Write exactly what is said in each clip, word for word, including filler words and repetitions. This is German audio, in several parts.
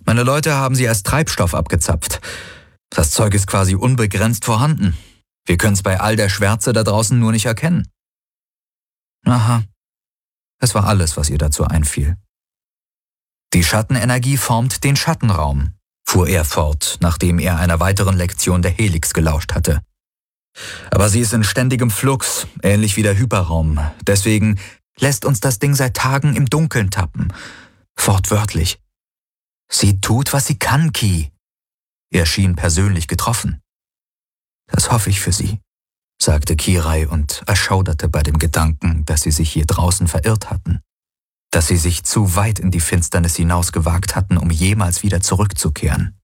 Meine Leute haben sie als Treibstoff abgezapft. Das Zeug ist quasi unbegrenzt vorhanden. Wir können es bei all der Schwärze da draußen nur nicht erkennen. Aha. Es war alles, was ihr dazu einfiel. Die Schattenenergie formt den Schattenraum, fuhr er fort, nachdem er einer weiteren Lektion der Helix gelauscht hatte. Aber sie ist in ständigem Flux, ähnlich wie der Hyperraum. Deswegen lässt uns das Ding seit Tagen im Dunkeln tappen. Wortwörtlich. Sie tut, was sie kann, Ki. Er schien persönlich getroffen. Das hoffe ich für sie, sagte Kirai und erschauderte bei dem Gedanken, dass sie sich hier draußen verirrt hatten. Dass sie sich zu weit in die Finsternis hinausgewagt hatten, um jemals wieder zurückzukehren.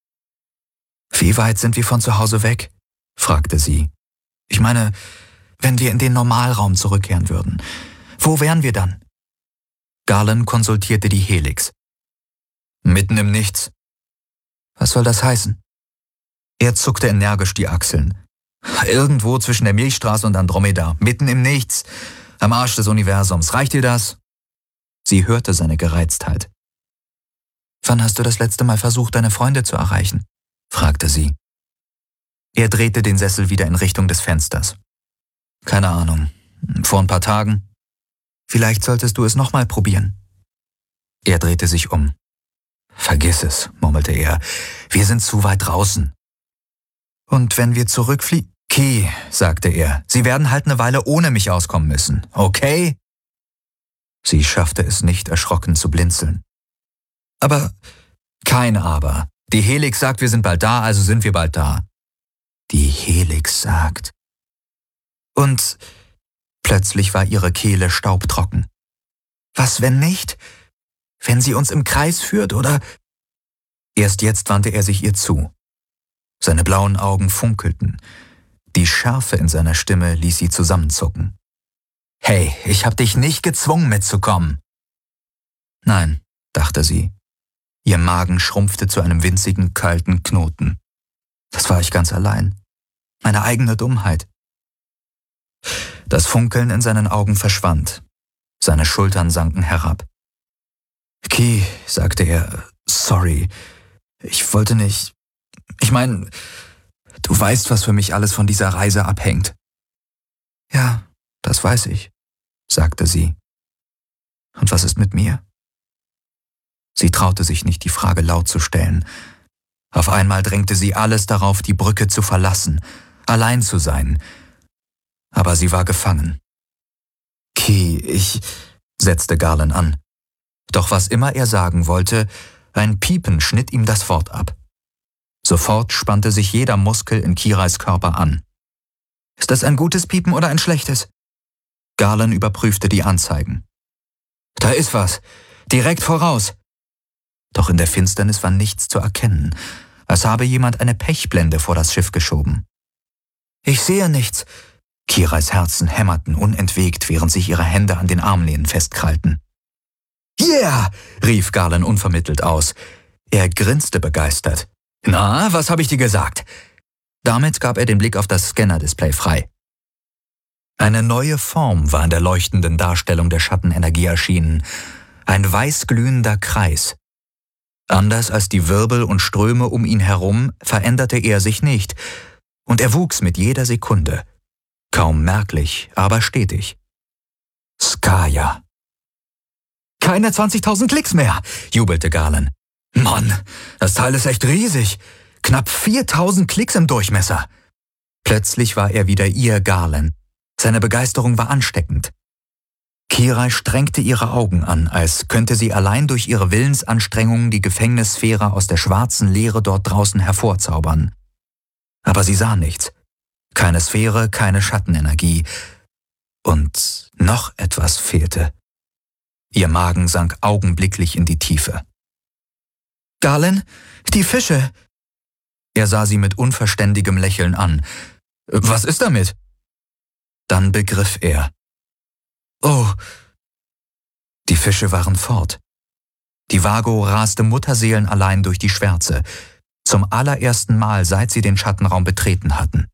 Wie weit sind wir von zu Hause weg? Fragte sie. Ich meine, wenn wir in den Normalraum zurückkehren würden, wo wären wir dann? Garland konsultierte die Helix. Mitten im Nichts. Was soll das heißen? Er zuckte energisch die Achseln. Irgendwo zwischen der Milchstraße und Andromeda, mitten im Nichts, am Arsch des Universums. Reicht dir das? Sie hörte seine Gereiztheit. Wann hast du das letzte Mal versucht, deine Freunde zu erreichen? Fragte sie. Er drehte den Sessel wieder in Richtung des Fensters. Keine Ahnung. Vor ein paar Tagen. Vielleicht solltest du es nochmal probieren. Er drehte sich um. Vergiss es, murmelte er. Wir sind zu weit draußen. Und wenn wir zurückfliegen? Ki, sagte er, Sie werden halt eine Weile ohne mich auskommen müssen, okay? Sie schaffte es nicht, erschrocken zu blinzeln. Aber, kein Aber. Die Helix sagt, wir sind bald da, also sind wir bald da. Die Helix sagt. Und plötzlich war ihre Kehle staubtrocken. Was, wenn nicht? Wenn sie uns im Kreis führt, oder? Erst jetzt wandte er sich ihr zu. Seine blauen Augen funkelten. Die Schärfe in seiner Stimme ließ sie zusammenzucken. Hey, ich hab dich nicht gezwungen mitzukommen. Nein, dachte sie. Ihr Magen schrumpfte zu einem winzigen, kalten Knoten. Das war ich ganz allein. Meine eigene Dummheit. Das Funkeln in seinen Augen verschwand. Seine Schultern sanken herab. Ki, sagte er, sorry. Ich wollte nicht... Ich meine, du weißt, was für mich alles von dieser Reise abhängt. Ja, das weiß ich, sagte sie. Und was ist mit mir? Sie traute sich nicht, die Frage laut zu stellen. Auf einmal drängte sie alles darauf, die Brücke zu verlassen, allein zu sein. Aber sie war gefangen. Ki, ich... setzte Garland an. Doch was immer er sagen wollte, ein Piepen schnitt ihm das Wort ab. Sofort spannte sich jeder Muskel in Kirais Körper an. Ist das ein gutes Piepen oder ein schlechtes? Garland überprüfte die Anzeigen. Da ist was. Direkt voraus. Doch in der Finsternis war nichts zu erkennen, als habe jemand eine Pechblende vor das Schiff geschoben. Ich sehe nichts. Kirais Herzen hämmerten unentwegt, während sich ihre Hände an den Armlehnen festkrallten. Yeah! Rief Garland unvermittelt aus. Er grinste begeistert. Na, was habe ich dir gesagt? Damit gab er den Blick auf das Scanner-Display frei. Eine neue Form war in der leuchtenden Darstellung der Schattenenergie erschienen. Ein weißglühender Kreis. Anders als die Wirbel und Ströme um ihn herum veränderte er sich nicht. Und er wuchs mit jeder Sekunde. Kaum merklich, aber stetig. Skaya. Keine zwanzigtausend Klicks mehr, jubelte Garland. Mann, das Teil ist echt riesig. Knapp viertausend Klicks im Durchmesser. Plötzlich war er wieder ihr Garland. Seine Begeisterung war ansteckend. Kirai strengte ihre Augen an, als könnte sie allein durch ihre Willensanstrengungen die Gefängnissphäre aus der schwarzen Leere dort draußen hervorzaubern. Aber sie sah nichts. Keine Sphäre, keine Schattenenergie. Und noch etwas fehlte. Ihr Magen sank augenblicklich in die Tiefe. Garland, die Fische! Er sah sie mit unverständigem Lächeln an. Was ist damit? Dann begriff er. Oh! Die Fische waren fort. Die Vago raste mutterseelenallein durch die Schwärze, zum allerersten Mal, seit sie den Schattenraum betreten hatten.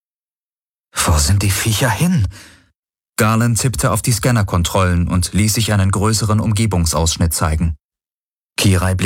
Wo sind die Viecher hin? Garland tippte auf die Scannerkontrollen und ließ sich einen größeren Umgebungsausschnitt zeigen. Kirai